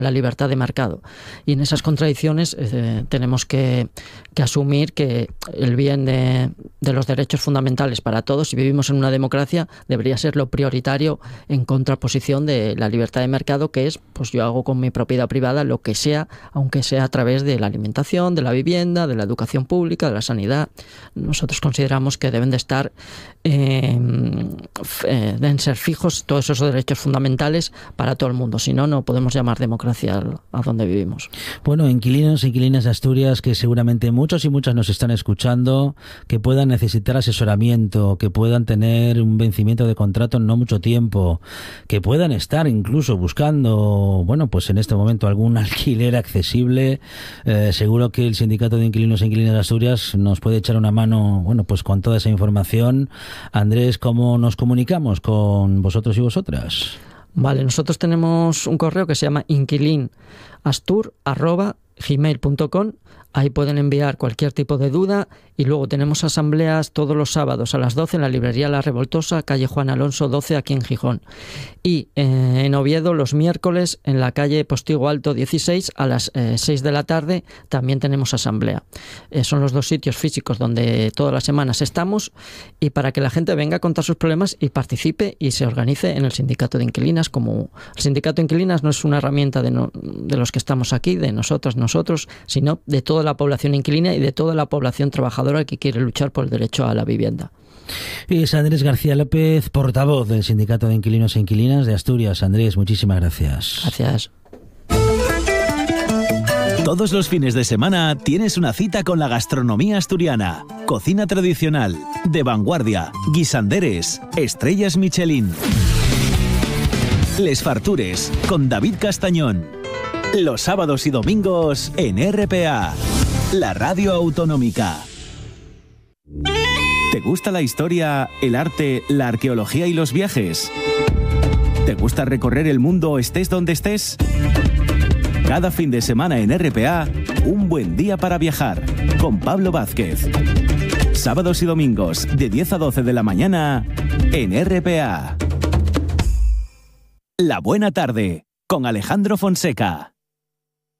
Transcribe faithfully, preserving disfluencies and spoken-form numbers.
la libertad de mercado. Y en esas contradicciones eh, tenemos que, que asumir que el bien de, de los derechos fundamentales para todos, si vivimos en una democracia, debería ser lo prioritario en contraposición de la libertad de mercado, que es, pues yo hago con mi propiedad privada lo que sea, aunque sea a través de la alimentación, de la vivienda, de la educación pública, de la sanidad. Nosotros consideramos que deben de estar, eh, eh, deben ser fijos todos esos derechos fundamentales para todo el mundo. Si no, no podemos llamar democracia a donde vivimos. Bueno, inquilinos e inquilinas de Asturias, que seguramente muchos y muchas nos están escuchando, que puedan necesitar asesoramiento, que puedan tener un vencimiento de contrato en no mucho tiempo, que puedan estar incluso buscando, bueno, pues en este momento algún alquiler accesible. Eh, seguro que el Sindicato de Inquilinos e Inquilinas de Asturias nos puede echar una mano, bueno, pues con toda esa información. Andrés, ¿cómo nos comunicamos con vosotros y vosotras? Vale, nosotros tenemos un correo que se llama inquilinastur arroba gmail punto com. Ahí pueden enviar cualquier tipo de duda, y luego tenemos asambleas todos los sábados a las doce en la librería La Revoltosa, calle Juan Alonso doce, aquí en Gijón. Y eh, en Oviedo los miércoles en la calle Postigo Alto dieciséis a las eh, seis de la tarde también tenemos asamblea. Eh, son los dos sitios físicos donde todas las semanas estamos, y para que la gente venga a contar sus problemas y participe y se organice en el Sindicato de Inquilinas. Como el Sindicato de Inquilinas no es una herramienta de, no, de los que estamos aquí, de nosotros, nosotros, sino de toda la población inquilina y de toda la población trabajadora que quiere luchar por el derecho a la vivienda. Es Andrés García López, portavoz del Sindicato de Inquilinos e Inquilinas de Asturias. Andrés, muchísimas gracias. Gracias. Todos los fines de semana tienes una cita con la gastronomía asturiana. Cocina tradicional, de vanguardia, guisanderes, estrellas Michelin. Les Fartures, con David Castañón. Los sábados y domingos en R P A, la radio autonómica. ¿Te gusta la historia, el arte, la arqueología y los viajes? ¿Te gusta recorrer el mundo estés donde estés? Cada fin de semana en R P A, un buen día para viajar, con Pablo Vázquez. Sábados y domingos, de diez a doce de la mañana, en R P A. La Buena Tarde, con Alejandro Fonseca.